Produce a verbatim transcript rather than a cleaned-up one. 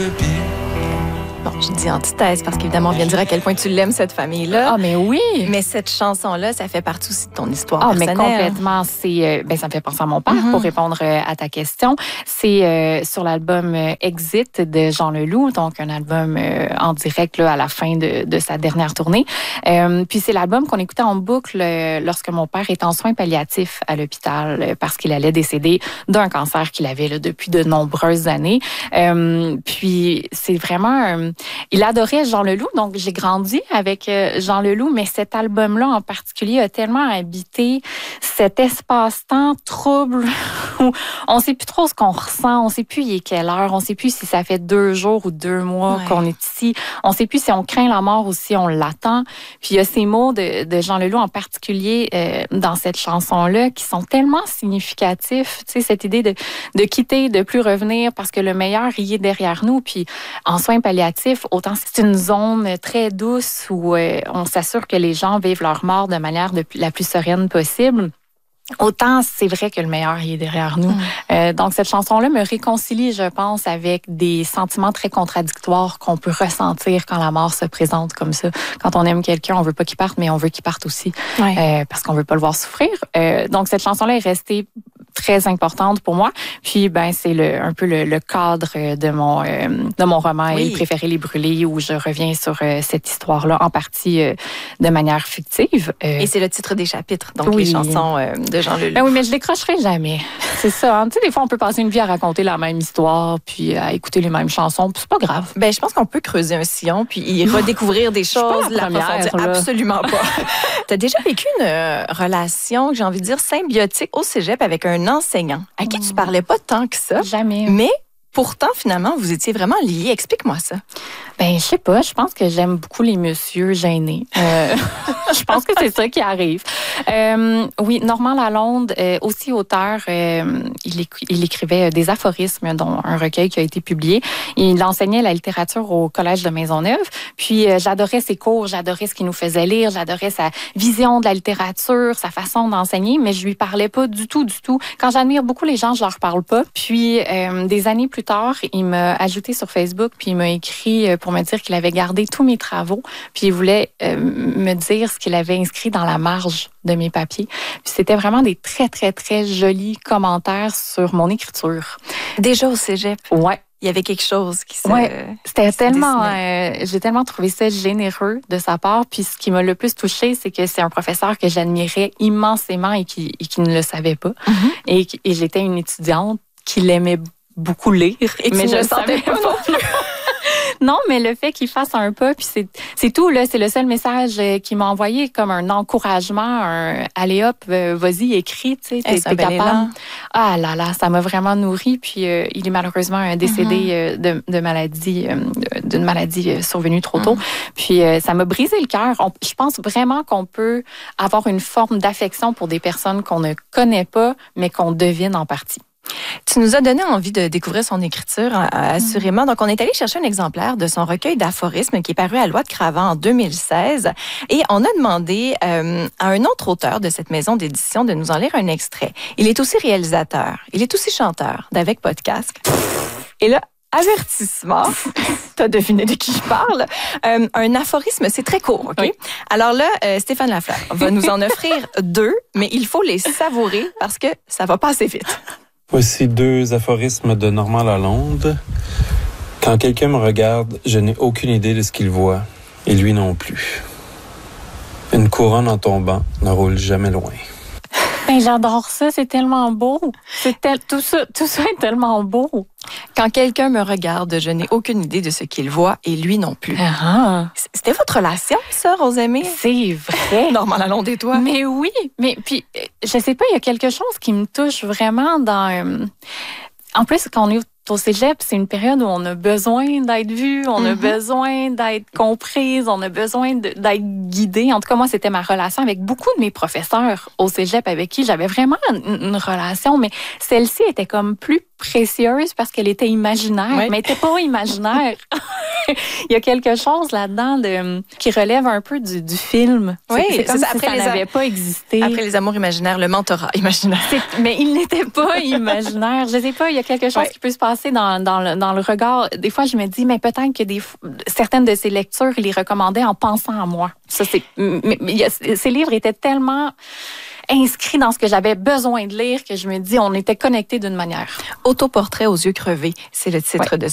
le pire. Bon, je dis antithèse parce qu'évidemment, on vient de dire à quel point tu l'aimes, cette famille-là. Ah, mais oui! Mais cette chanson-là, ça fait partie aussi de ton histoire Ah, personnelle. mais complètement. C'est, euh, ben, ça me fait penser à mon père, mm-hmm. pour répondre euh, à ta question. C'est euh, sur l'album euh, Exit de Jean Leloup, donc un album euh, en direct là, à la fin de, de sa dernière tournée. Euh, puis c'est l'album qu'on écoutait en boucle euh, lorsque mon père était en soins palliatifs à l'hôpital euh, parce qu'il allait décéder d'un cancer qu'il avait là, depuis de nombreuses années. Euh, puis c'est vraiment... Euh, il adorait Jean Leloup, donc j'ai grandi avec euh, Jean Leloup, mais cet album-là en particulier a tellement habité cet espace-temps trouble où on ne sait plus trop ce qu'on ressent, on ne sait plus il est quelle heure, on ne sait plus si ça fait deux jours ou deux mois ouais. qu'on est ici, on ne sait plus si on craint la mort ou si on l'attend. Puis il y a ces mots de, de Jean Leloup en particulier euh, dans cette chanson-là qui sont tellement significatifs, tu sais, cette idée de, de quitter, de plus revenir parce que le meilleur y est derrière nous. Puis en soins palliatifs, autant c'est une zone très douce où euh, on s'assure que les gens vivent leur mort de manière de, la plus sereine possible. Autant c'est vrai que le meilleur il est derrière nous. Mmh. Euh, donc cette chanson-là me réconcilie, je pense, avec des sentiments très contradictoires qu'on peut ressentir quand la mort se présente comme ça. Quand on aime quelqu'un, on veut pas qu'il parte, mais on veut qu'il parte aussi, ouais. euh, parce qu'on veut pas le voir souffrir. Euh, donc cette chanson-là est restée très importante pour moi. Puis ben c'est le un peu le, le cadre de mon euh, de mon roman oui. préféré Les Brûlés où je reviens sur euh, cette histoire-là en partie euh, de manière fictive. Euh, Et c'est le titre des chapitres, donc oui. les chansons euh, de Jean Leloup. Ben oui, mais je décrocherai jamais. C'est ça. Hein? Tu sais, des fois on peut passer une vie à raconter la même histoire puis à écouter les mêmes chansons, puis c'est pas grave. Ben je pense qu'on peut creuser un sillon puis y redécouvrir des choses, la première, là. Absolument pas. Tu as déjà vécu une euh, relation, j'ai envie de dire symbiotique au cégep avec un enseignant à qui tu parlais pas tant que ça. Jamais. Mais pourtant, finalement, vous étiez vraiment liés. Explique-moi ça. Ben, je sais pas. Je pense que j'aime beaucoup les messieurs gênés. Euh, je pense que c'est ça qui arrive. Euh, oui, Normand Lalonde, euh, aussi auteur, euh, il, éc- il écrivait des aphorismes, dont un recueil qui a été publié. Il enseignait la littérature au Collège de Maisonneuve. Puis, euh, j'adorais ses cours, j'adorais ce qu'il nous faisait lire, j'adorais sa vision de la littérature, sa façon d'enseigner, mais je lui parlais pas du tout, du tout. Quand j'admire beaucoup les gens, je leur parle pas. Puis, euh, des années plus tard, il m'a ajouté sur Facebook, puis il m'a écrit pour me dire qu'il avait gardé tous mes travaux, puis il voulait euh, me dire ce qu'il avait inscrit dans la marge de mes papiers. Puis c'était vraiment des très, très, très jolis commentaires sur mon écriture. Déjà au cégep? Ouais. Il y avait quelque chose qui se ouais, c'était tellement euh, j'ai tellement trouvé ça généreux de sa part, puis ce qui m'a le plus touchée, c'est que c'est un professeur que j'admirais immensément et qui, et qui ne le savait pas. Mm-hmm. Et, et j'étais une étudiante qui l'aimait beaucoup lire, et mais je ne le savais pas non plus. Non, mais le fait qu'il fasse un pas, puis c'est, c'est tout, là. C'est le seul message qu'il m'a envoyé comme un encouragement, un allez hop, vas-y, écris, tu sais, t'es, t'es capable. Élan. Ah là là, ça m'a vraiment nourri. Puis euh, il est malheureusement décédé mm-hmm. de, de maladie, euh, d'une maladie survenue trop tôt. Mm-hmm. Puis euh, ça m'a brisé le cœur. On, je pense vraiment qu'on peut avoir une forme d'affection pour des personnes qu'on ne connaît pas, mais qu'on devine en partie. Tu nous as donné envie de découvrir son écriture, assurément. Donc, on est allé chercher un exemplaire de son recueil d'aphorismes qui est paru à Loi de Cravant en deux mille seize. Et on a demandé euh, à un autre auteur de cette maison d'édition de nous en lire un extrait. Il est aussi réalisateur. Il est aussi chanteur d'Avec Podcast. Et là, avertissement, t'as deviné de qui je parle. Euh, un aphorisme, c'est très court, OK? Oui. Alors là, euh, Stéphane Lafleur va nous en offrir deux, mais il faut les savourer parce que ça va pas assez vite. Voici deux aphorismes de Normand Lalonde. Quand quelqu'un me regarde, je n'ai aucune idée de ce qu'il voit, et lui non plus. Une couronne en tombant ne roule jamais loin. Ben, j'adore ça, c'est tellement beau. C'est tel... tout ça, tout ça est tellement beau. Quand quelqu'un me regarde, je n'ai aucune idée de ce qu'il voit et lui non plus. Ah. C'était votre relation, ça, Rosemée? C'est vrai. Normand Lalonde et toi? Mais oui, mais puis, je sais pas, il y a quelque chose qui me touche vraiment dans... Euh... En plus, quand on est au cégep, c'est une période où on a besoin d'être vu, on mm-hmm. a besoin d'être comprise, on a besoin de, d'être guidé. En tout cas, moi, c'était ma relation avec beaucoup de mes professeurs au cégep avec qui j'avais vraiment une, une relation, mais celle-ci était comme plus précieuse parce qu'elle était imaginaire, oui. mais elle était pas imaginaire. il y a quelque chose là-dedans de, qui relève un peu du, du film. Oui, c'est, c'est comme c'est ça. si Après ça les n'avait pas existé. Après les amours imaginaires, le mentorat imaginaire. C'est, mais il n'était pas imaginaire. Je sais pas, il y a quelque chose ouais. qui peut se passer dans, dans, le, dans le regard. Des fois, je me dis, mais peut-être que des, certaines de ces lectures, il les recommandait en pensant à moi. Ça, c'est, mais, mais, y a, ces livres étaient tellement inscrits dans ce que j'avais besoin de lire que je me dis, on était connectés d'une manière. Autoportrait aux yeux crevés, c'est le titre ouais. de